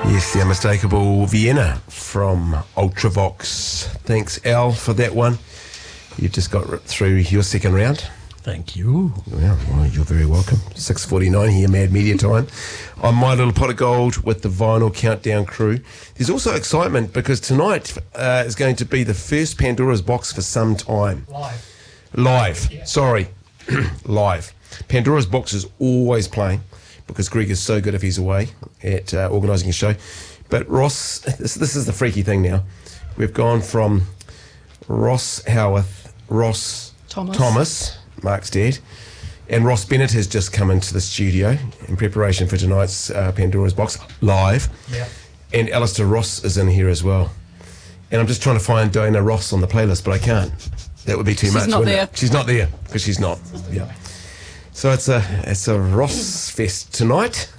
Yes, the unmistakable Vienna from Ultravox. Thanks, Al, for that one. You've just got through your second round. Thank you. Well, you're very welcome. 6:49 here, Mad Media Time. On My Little Pot of Gold with the Vinyl Countdown crew. There's also excitement because tonight is going to be the first Pandora's Box for some time. Live. Yeah. Sorry. Live. Pandora's Box is always playing because Greg is so good if he's away at organising a show. But Ross, this is the freaky thing now. We've gone from Ross Howarth, Ross Thomas, Mark's dad, and Ross Bennett has just come into the studio in preparation for tonight's Pandora's Box live. Yeah. And Alistair Ross is in here as well. And I'm just trying to find Diana Ross on the playlist, but I can't. That would be too much, wouldn't it? She's not there because she's not. Yeah. So it's a Ross fest tonight.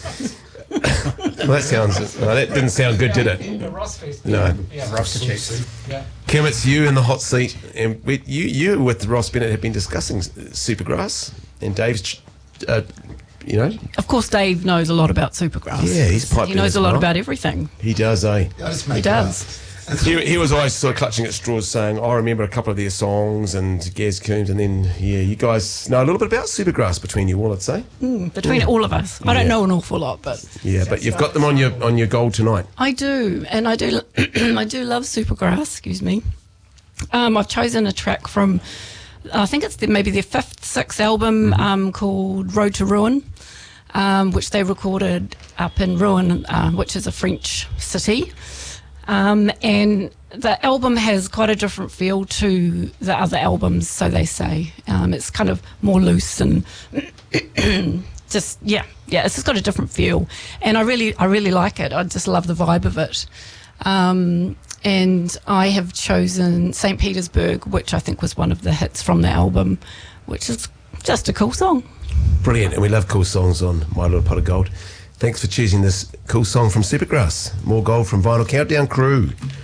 Well, that didn't sound good, did it? The Ross fest. No. Yeah, Ross the Chiefs. Yeah. Kim, it's you in the hot seat, and you with Ross Bennett have been discussing Supergrass, and Dave's, Of course, Dave knows a lot about Supergrass. Yeah, he's piped in. He knows a lot about everything. He does, eh? He does. He was always sort of clutching at straws saying, I remember a couple of their songs and Gaz Coombs, and then, you guys know a little bit about Supergrass between you all, I'd say. Between all of us. I don't know an awful lot, but... Yeah, but you've got them on your gold tonight. I do, and I do I do love Supergrass, excuse me. I've chosen a track from, I think it's maybe their sixth album called Road to Rouen, which they recorded up in Rouen, which is a French city. And the album has quite a different feel to the other albums, so they say. It's kind of more loose and it's just got a different feel. And I really like it. I just love the vibe of it. And I have chosen St. Petersburg, which I think was one of the hits from the album, which is just a cool song. Brilliant, and we love cool songs on My Little Pot of Gold. Thanks for choosing this cool song from Supergrass. More gold from Vinyl Countdown crew.